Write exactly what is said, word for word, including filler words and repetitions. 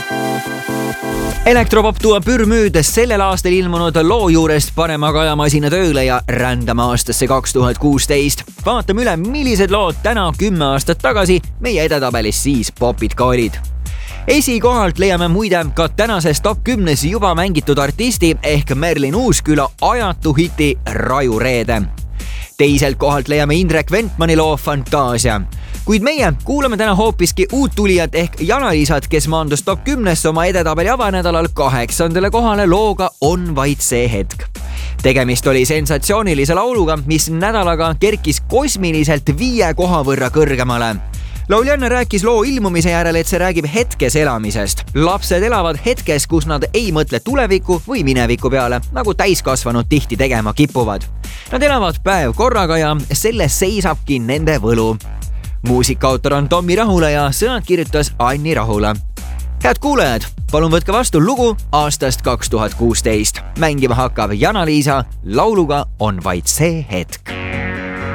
Elektropop tuua pürmüüd sellel aastal ilmunud loo juurest panema kajamasina tööle ja rändama aastasse kaks tuhat kuusteist. Vaatame üle, millised lood täna kümme aastat tagasi meie edetabelis siis popid ka olid. Esikohalt leiame muide ka tänases top kümnes juba mängitud artisti ehk Merlin Uusküla ajatu hiti Raju reede. Teiselt kohalt leiame Indrek Ventmani loo Fantaasia. Kuid meie kuulame täna hoopiski uut tulijat ehk Jana-Liisat, kes maandus top kümnes oma edetabeli avanädalal kaheksandale kohale looga On vaid see hetk. Tegemist oli sensatsioonilise lauluga, mis nädalaga kerkis kosmiliselt viie koha võrra kõrgemale. Lauljanna rääkis loo ilmumise järel, et see räägib hetkes elamisest. Lapsed elavad hetkes, kus nad ei mõtle tuleviku või mineviku peale, nagu täiskasvanud tihti tegema kipuvad. Nad elavad päev korraga ja selles seisabki nende võlu. Muusikaautor on Tommi Rahula ja sõnad kirjutas Anni Rahula. Head kuulajad, palun võtke vastu lugu aastast kaks tuhat kuusteist. Mängima hakkab Jana-Liisa lauluga On vaid see hetk.